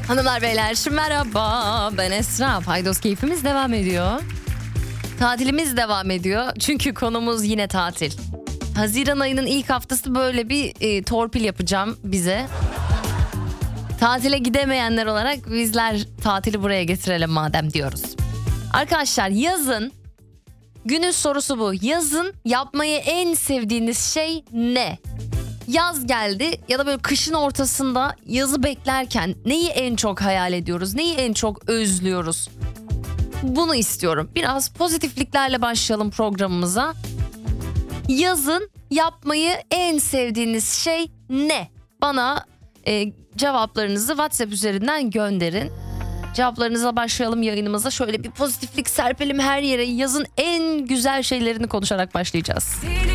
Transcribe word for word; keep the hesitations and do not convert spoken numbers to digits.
Hanımlar beyler merhaba, ben Esra. Paydos keyfimiz devam ediyor. Tatilimiz devam ediyor çünkü konumuz yine tatil. Haziran ayının ilk haftası böyle bir e, torpil yapacağım bize. Tatile gidemeyenler olarak bizler tatili buraya getirelim madem diyoruz. Arkadaşlar, yazın günün sorusu bu. Yazın yapmayı en sevdiğiniz şey ne? Yaz geldi ya da böyle kışın ortasında yazı beklerken neyi en çok hayal ediyoruz? Neyi en çok özlüyoruz? Bunu istiyorum. Biraz pozitifliklerle başlayalım programımıza. Yazın yapmayı en sevdiğiniz şey ne? Bana e, cevaplarınızı WhatsApp üzerinden gönderin. Cevaplarınıza başlayalım yayınımıza. Şöyle bir pozitiflik serpelim her yere. Yazın en güzel şeylerini konuşarak başlayacağız.